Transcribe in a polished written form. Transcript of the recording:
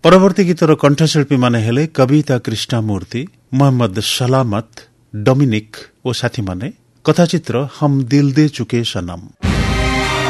ପରବର୍ତ୍ତୀ ଗୀତର କଣ୍ଠଶିଳ୍ପୀ ମାନେ ହେଲେ କବିତା କ୍ରିଷ୍ଣାମୂର୍ତ୍ତି, ମହମ୍ମଦ ସଲାମତ, ଡମିନିକ୍ ଓ ସାଥୀମାନେ। କଥାଚିତ୍ର ହମ୍ ଦିଲ୍ ଦେ ଚୁକେ ସନମ।